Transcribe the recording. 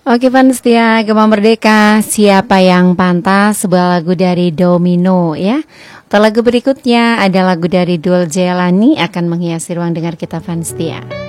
Oke Vanstia, Gema Merdeka, Siapa yang Pantas, sebuah lagu dari Domino ya. Atau lagu berikutnya ada lagu dari Dul Jelani akan menghiasi ruang dengar kita Vanstia.